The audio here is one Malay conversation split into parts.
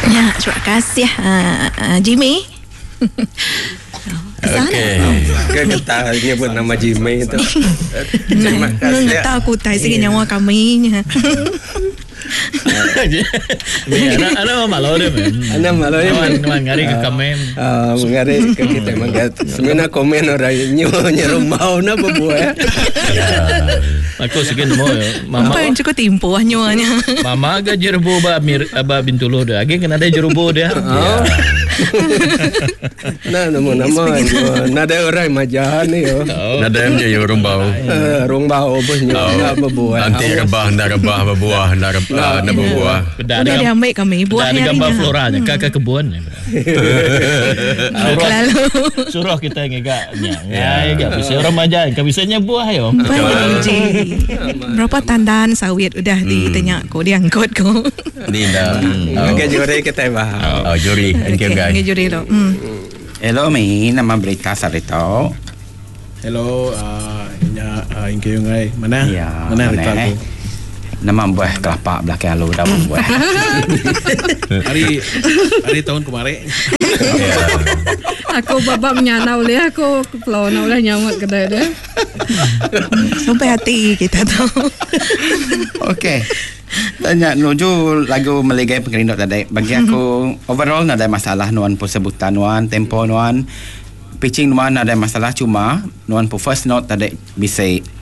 Ya, terima kasih Jimmy. Okey. Kita nyebut nama Jimmy itu. Terima kasih. Nak tahu aku tai sikit nyawa kami. Ana malu dia. Ana malu dia. Mangari ke komen. Mangari ke kita manggat. Semena komen orang nyerumau na buat. Aku sikit mo. Mama yang cukup timpo nyuanya. Mama ga jerubo ba Bintuluh dia. Agi kena ada jerubo dia. Nah, nama-nama nada orang majahan ni yo. Nada emnya yo rumbau. Rumbau banyak berbuah. Nanti rebah berbuah, berbuah. Udah diambil kami buah hari ni. Ada gambar floranya, kakak kebun. Lalu suruh kita ngegaknya. Ya, bisa remaja, bisanya buah yo. Berapa tandan sawit udah ditanya ko diangkut ko. Ni dah. Okey, juri kita bah. Oh, juri. Okey, juri lo. Hello, nama berita Sarito. Hello, ingke ngai. Mana? Ya, mana berita tu? Nama buah kelapa belakang lu dah buah. Hari tahun kemarin. Aku babak menyanau le aku pelonau lah nyamuk kedai dia. Sampai hati kita tu. Okey. Tanya nuju lagu melegai pengerindok tadi. Bagi aku overall ada masalah nuan pu sebutan nuan tempo nuan pitching nuan ada masalah cuma nuan pu first note tadi bisa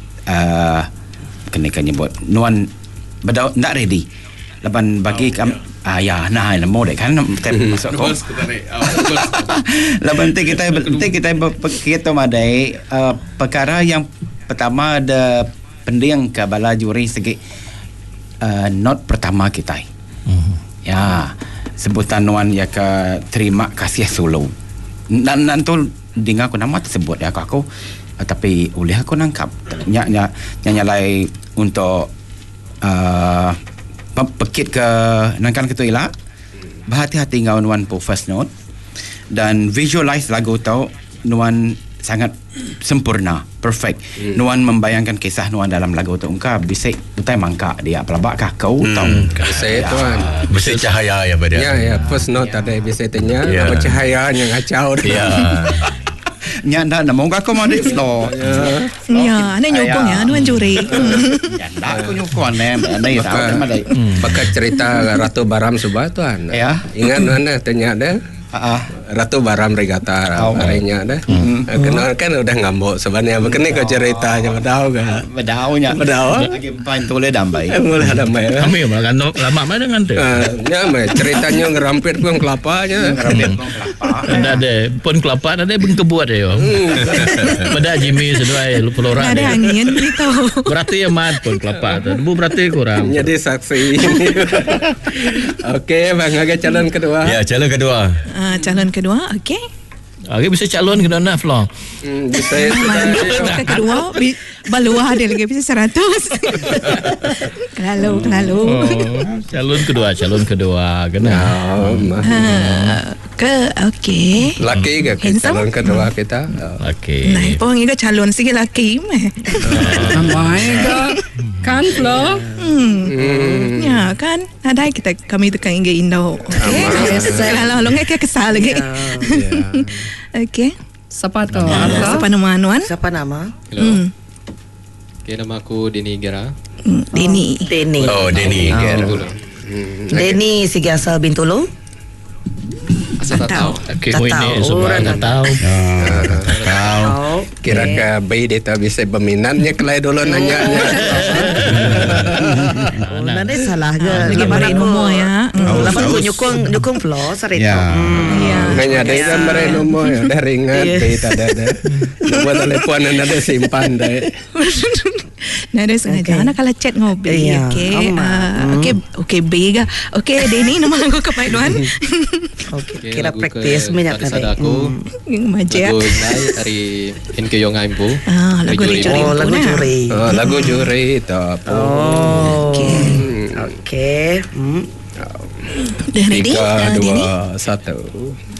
kena nyebut nuan bedau ndak ready. Lepas bagi ya nah mau dek kan masuk kau. Lepas kita madai perkara yang pertama ada pendiang ke bala juri segi not pertama kita. Ya, sebutan nuan ya ke terima kasih solo. Nanti dengar aku nama tersebut ya aku tapi oleh aku nangkap nyalai untuk pekit ke nangkan ke tu elak. Berhati-hati ngau nuan po first note dan visualize lagu tau nuan sangat sempurna, perfect. Nuan membayangkan kisah nuan dalam lagu tu. Engkau bisa utai mangka dia pelabak kau tahu. Bisa tuan. Bisa cahaya ya pada. Ya, first note ada bisa tanya apa cahaya yang ngacau dia. Nya ndak nak moga kau mau di floor. Ya, ana nyokong ya nuan juri. Ya ndak aku nyokong ni tahu mana. Pakai cerita Ratu Baram Subah tuan. Ya. Ingat mana tanya ada? Ratu Baram Regatta harinya dah. Kenal kan udah ngambok sebenarnya. Begini kau ceritanya bedau kan? Bedaunya. Bedau. Lagi paling boleh damai. Boleh damai. Kami malah lama mana dengan tu. Ya, ceritanya ngerampit pun kelapanya. Ngerampit pun kelapa. Ada pun kelapa ada bengkebuat dia. Pada Jimmy sesuai pelorang. Ada angin gitu. Berarti amat pun kelapa tu. Bu berarti kurang. Jadi saksi. Okey, bang agak calon kedua. Ya, calon kedua. Calon kedua, okey. Okey, bisa calon kedua nak Flo. Bisa. Kedua, baluah ada lagi bisa 100. Kelalu. Calon kedua. Kena. Okey. Laki ke calon kedua kita? Okey. Nah, pun ini calon sikit laki meh. Amai ke? Kan Flo? Ya kan. Ada kita kami tekan ingin Indo. Okey. Kalau long ke kesal lagi. Okey. Siapa tu? Siapa nama Anuan? Siapa nama? Hello. Okay, nama aku Denny Gera. Denny. Oh, Denny Gera. Denny segi asal Bintuluh. Asal tak tahu. Okey, ini semua tak tahu. Tahu. Kira ke bayi dia tak bisa berminatnya kelai dulu nanya. Nanti salah ke? Lagi beri nombor ya. Lepas tu nyukung Flo Sarito. Hanya ada yang beri nombor ya. Dah ringat. Tak ada. Buat telefon ada simpan dah. Nah, ada sengaja. Anak kalau chat ngobrol. Okey, bega. Okey, Denny nama aku kepai tuan. Okey, kira praktis banyak kali. Aku Majak. lagu dari Inke Yong Aimpu. Lagu juri. Lagu juri. Lagu juri tak. Okey. Dah ready? 3, 2, 1.